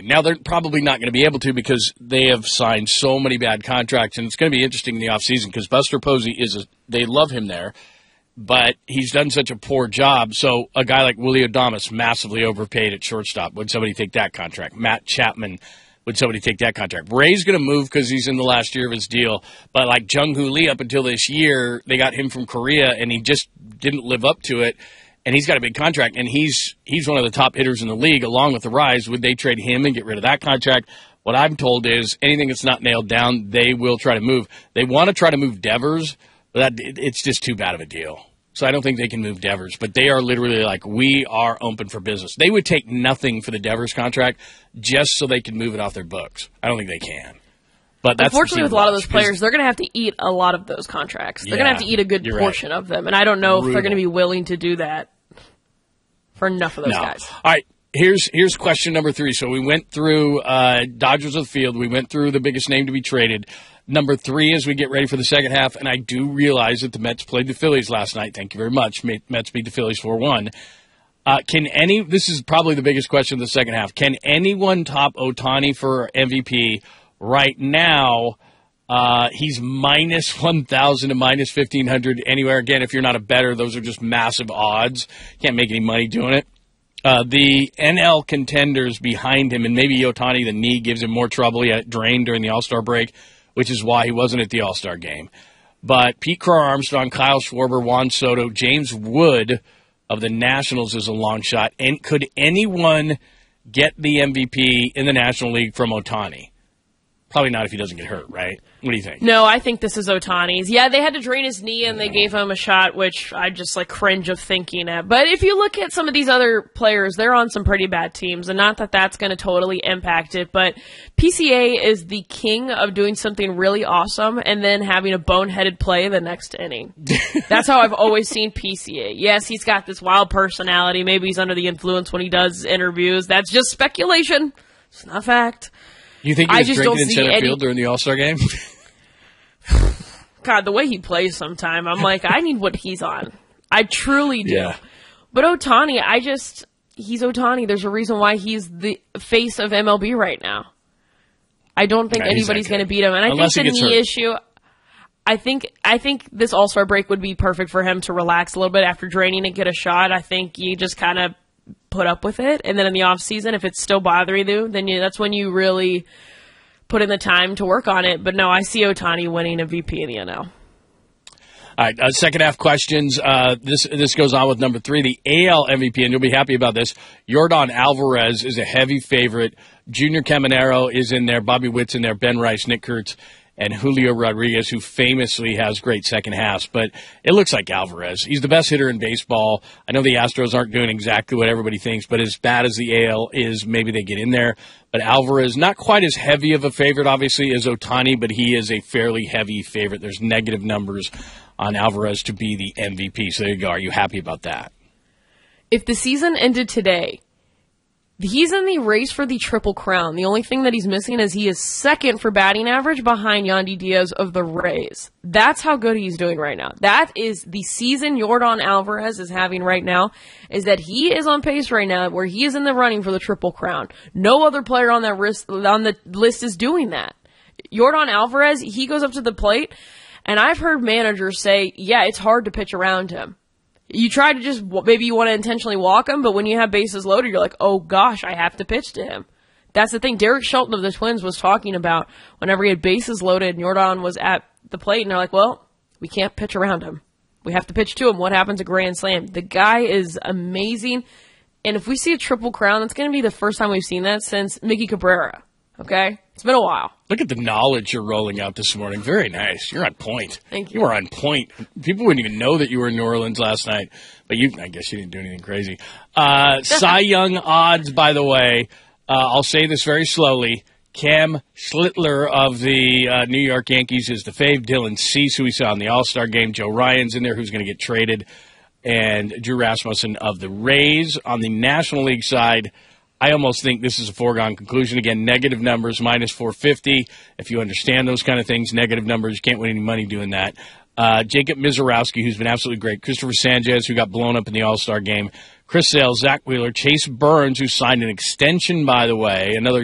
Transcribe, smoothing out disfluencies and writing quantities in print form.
Now, they're probably not going to be able to because they have signed so many bad contracts, and it's going to be interesting in the offseason because Buster Posey they love him there, but he's done such a poor job. So a guy like Willie Adames, massively overpaid at shortstop. Would somebody take that contract? Matt Chapman, would somebody take that contract? Ray's going to move because he's in the last year of his deal. But like Jung-Hoo Lee, up until this year, they got him from Korea, and he just didn't live up to it. And he's got a big contract, and he's one of the top hitters in the league, along with the Rise. Would they trade him and get rid of that contract? What I'm told is anything that's not nailed down, they will try to move. They want to try to move Devers, but it's just too bad of a deal. So I don't think they can move Devers. But they are literally like, we are open for business. They would take nothing for the Devers contract just so they can move it off their books. I don't think they can. But that's unfortunately, with a lot of those players, they're going to have to eat a lot of those contracts. They're going to have to eat a good portion of them. And I don't know if they're going to be willing to do that for enough of those guys. All right. Here's question number 3. So we went through Dodgers of the field. We went through the biggest name to be traded. Number 3 as we get ready for the second half, and I do realize that the Mets played the Phillies last night. Thank you very much. Mets beat the Phillies 4-1. This is probably the biggest question of the second half. Can anyone top Ohtani for MVP right now? He's minus 1,000 to minus 1,500 anywhere. Again, if you're not a bettor, those are just massive odds. Can't make any money doing it. The NL contenders behind him, and maybe Ohtani, the knee gives him more trouble. He had it drained during the All-Star break, which is why he wasn't at the All-Star game. But Pete Crow-Armstrong, Kyle Schwarber, Juan Soto, James Wood of the Nationals is a long shot. And could anyone get the MVP in the National League from Ohtani? Probably not if he doesn't get hurt, right? What do you think? No, I think this is Ohtani's. Yeah, they had to drain his knee and they gave him a shot, which I just cringe of thinking at. But if you look at some of these other players, they're on some pretty bad teams, and not that that's going to totally impact it, but PCA is the king of doing something really awesome and then having a boneheaded play the next inning. That's how I've always seen PCA. Yes, he's got this wild personality. Maybe he's under the influence when he does interviews. That's just speculation. It's not fact. You think he was drinking in center field during the All-Star game? God, the way he plays sometime, I'm like, I need what he's on. I truly do. Yeah. But Ohtani, he's Ohtani. There's a reason why he's the face of MLB right now. I don't think anybody's going to beat him. And I think the knee issue, I think this All-Star break would be perfect for him to relax a little bit after draining and get a shot. I think you just kind of put up with it, and then in the off season, if it's still bothering you, then that's when you really put in the time to work on it. But no, I see Ohtani winning a VP in the NL. All right, second half questions. This goes on with number 3, the AL MVP, and you'll be happy about this. Yordan Alvarez is a heavy favorite. Junior Caminero is in there. Bobby Witt's in there. Ben Rice, Nick Kurtz, and Julio Rodriguez, who famously has great second halves. But it looks like Alvarez. He's the best hitter in baseball. I know the Astros aren't doing exactly what everybody thinks, but as bad as the AL is, maybe they get in there. But Alvarez, not quite as heavy of a favorite, obviously, as Ohtani, but he is a fairly heavy favorite. There's negative numbers on Alvarez to be the MVP. So there you go. Are you happy about that? If the season ended today, he's in the race for the Triple Crown. The only thing that he's missing is he is second for batting average behind Yandy Diaz of the Rays. That's how good he's doing right now. That is the season Yordan Alvarez is having right now, is that he is on pace right now where he is in the running for the Triple Crown. No other player on the list is doing that. Yordan Alvarez, he goes up to the plate, and I've heard managers say, yeah, it's hard to pitch around him. You try to maybe you want to intentionally walk him, but when you have bases loaded, you're like, oh gosh, I have to pitch to him. That's the thing. Derek Shelton of the Twins was talking about whenever he had bases loaded and Yordan was at the plate, and they're like, well, we can't pitch around him. We have to pitch to him. What happens at Grand Slam? The guy is amazing. And if we see a Triple Crown, that's going to be the first time we've seen that since Mickey Cabrera. Okay? It's been a while. Look at the knowledge you're rolling out this morning. Very nice. You're on point. Thank you. You are on point. People wouldn't even know that you were in New Orleans last night. But I guess you didn't do anything crazy. Cy Young odds, by the way. I'll say this very slowly. Cam Schlittler of the New York Yankees is the fave. Dylan Cease, who we saw in the All-Star game. Joe Ryan's in there, who's going to get traded. And Drew Rasmussen of the Rays. On the National League side, I almost think this is a foregone conclusion. Again, negative numbers, minus 450. If you understand those kind of things, negative numbers, you can't win any money doing that. Jacob Mizorowski, who's been absolutely great. Christopher Sanchez, who got blown up in the All-Star game. Chris Sale, Zach Wheeler, Chase Burns, who signed an extension, by the way, another